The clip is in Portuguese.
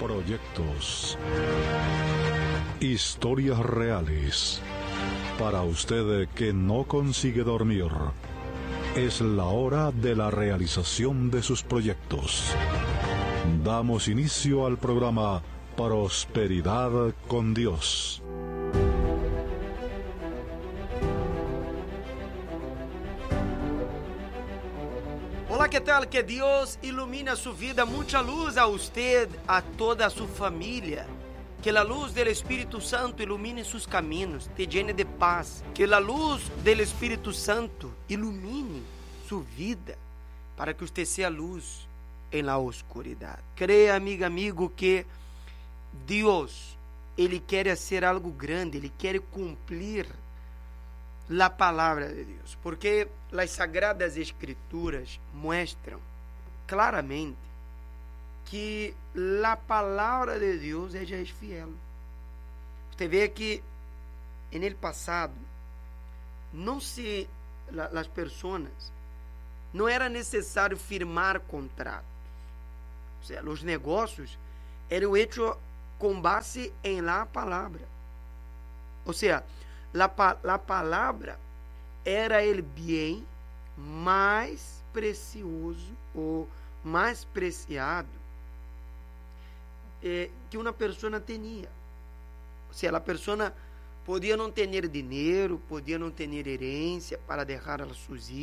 Proyectos. Historias reales. Para usted que no consigue dormir, es la hora de la realización de sus proyectos. Damos inicio al programa Prosperidad con Dios. Olá, que tal? Que Deus ilumine a sua vida, muita luz a usted, a toda a sua família. Que a luz do Espírito Santo ilumine seus caminhos, te llene de paz. Que a luz do Espírito Santo ilumine sua vida, para que você seja luz em la oscuridade. Creia, amiga, amigo, que Deus, Ele quer fazer algo grande, Ele quer cumprir a palavra de Deus, porque as Sagradas Escrituras mostram claramente que a palavra de Deus ella é fiel. Você vê que no passado as pessoas não era necessário firmar contratos, ou seja, os negócios eram hechos com base em la palavra, ou seja, la palavra era o bem mais precioso ou mais preciado que uma pessoa tinha. Ou seja, a pessoa podia não ter dinheiro, podia não ter herência para deixar a seus